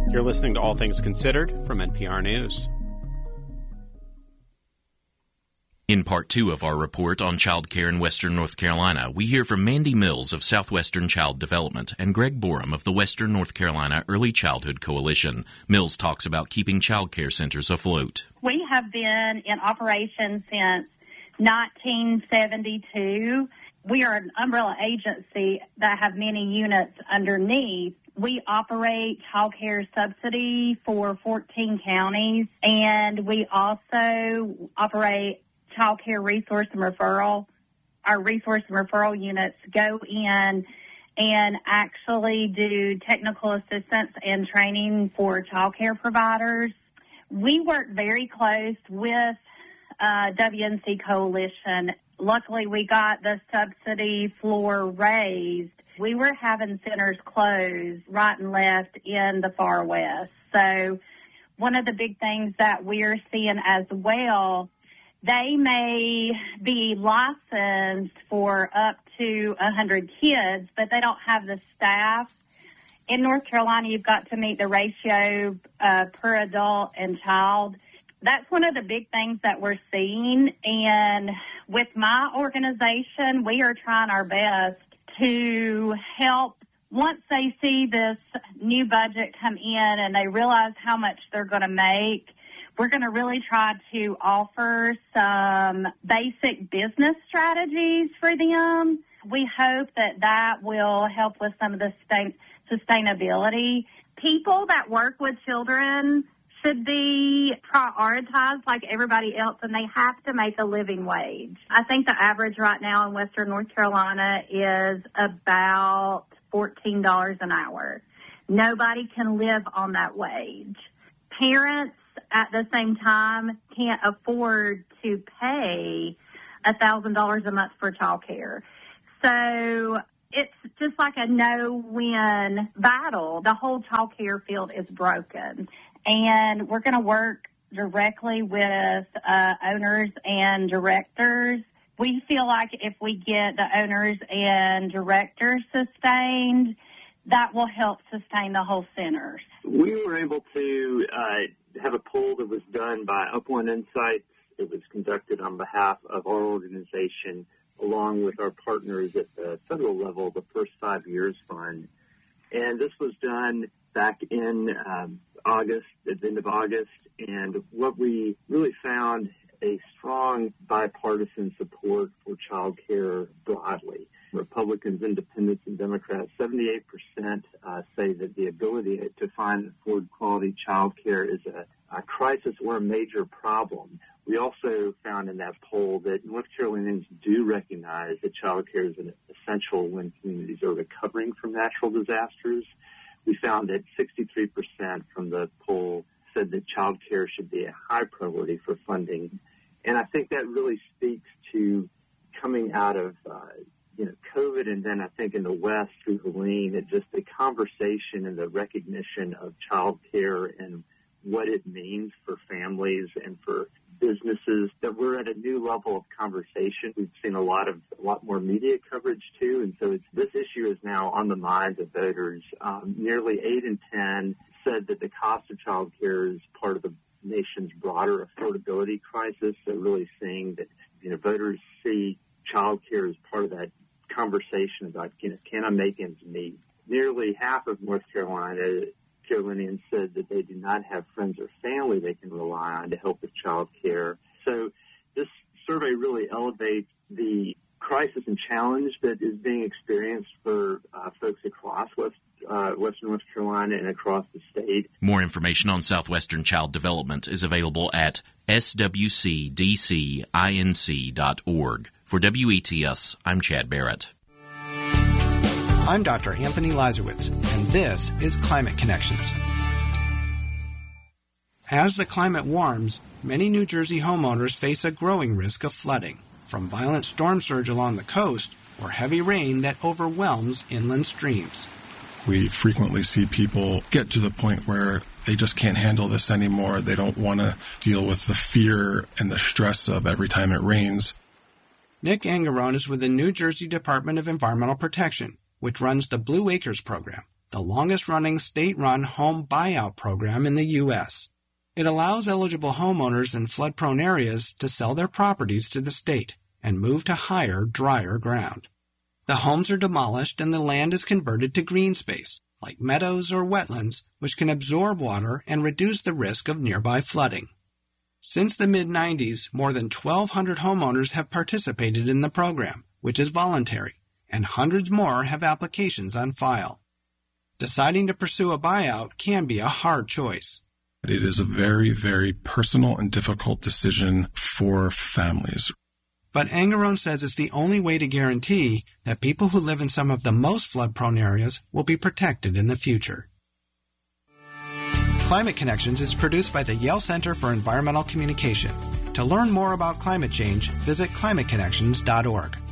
You're listening to All Things Considered from NPR News. In Part 2 of our report on child care in Western North Carolina, we hear from Mandy Mills of Southwestern Child Development and Greg Borum of the Western North Carolina Early Childhood Coalition. Mills talks about keeping child care centers afloat. We have been in operation since 1972. We are an umbrella agency that have many units underneath. We operate child care subsidy for 14 counties, and we also operate child care resource and referral. Our resource and referral units go in and actually do technical assistance and training for child care providers. We work very close with WNC Coalition. Luckily, we got the subsidy floor raised. We were having centers closed right and left in the far west. So one of the big things that we're seeing as well, they may be licensed for up to 100 kids, but they don't have the staff. In North Carolina, you've got to meet the ratio per adult and child. That's one of the big things that we're seeing. And with my organization, we are trying our best to help. Once they see this new budget come in and they realize how much they're going to make, we're going to really try to offer some basic business strategies for them. We hope that that will help with some of the sustainability. People that work with children should be prioritized like everybody else, and they have to make a living wage. I think the average right now in Western North Carolina is about $14 an hour. Nobody can live on that wage. Parents at the same time can't afford to pay $1,000 a month for child care. So it's just like a no-win battle. The whole child care field is broken. And we're going to work directly with owners and directors. We feel like if we get the owners and directors sustained, that will help sustain the whole centers. We were able to have a poll that was done by Upland Insights. It was conducted on behalf of our organization, along with our partners at the federal level, the First 5 Years Fund. And this was done back in August, at the end of August. And what we really found, a strong bipartisan support for child care broadly. Republicans, Independents, and Democrats, 78% say that the ability to find and afford quality child care is a crisis or a major problem. We also found in that poll that North Carolinians do recognize that child care is essential when communities are recovering from natural disasters. We found that 63% from the poll said that child care should be a high priority for funding. And I think that really speaks to coming out of COVID, and then I think in the West through Helene, it's just the conversation and the recognition of child care and what it means for families and for businesses, that we're at a new level of conversation. We've seen a lot more media coverage too, and so this issue is now on the minds of voters. Nearly 8 in 10 said that the cost of child care is part of the nation's broader affordability crisis. So really seeing that voters see child care as part of that conversation about can I make ends meet. Nearly half of North Carolinians said that they do not have friends or family they can rely on to help with child care. So this survey really elevates the crisis and challenge that is being experienced for folks across Western North Carolina and across the state. More information on Southwestern Child Development is available at swcdcinc.org. For WETS, I'm Chad Barrett. I'm Dr. Anthony Lazarowitz, and this is Climate Connections. As the climate warms, many New Jersey homeowners face a growing risk of flooding, from violent storm surge along the coast or heavy rain that overwhelms inland streams. We frequently see people get to the point where they just can't handle this anymore. They don't want to deal with the fear and the stress of every time it rains. Nick Angarone is with the New Jersey Department of Environmental Protection, which runs the Blue Acres program, the longest-running state-run home buyout program in the U.S. It allows eligible homeowners in flood-prone areas to sell their properties to the state and move to higher, drier ground. The homes are demolished and the land is converted to green space, like meadows or wetlands, which can absorb water and reduce the risk of nearby flooding. Since the mid-90s, more than 1,200 homeowners have participated in the program, which is voluntary, and hundreds more have applications on file. Deciding to pursue a buyout can be a hard choice. It is a very, very personal and difficult decision for families. But Angarone says it's the only way to guarantee that people who live in some of the most flood-prone areas will be protected in the future. Climate Connections is produced by the Yale Center for Environmental Communication. To learn more about climate change, visit climateconnections.org.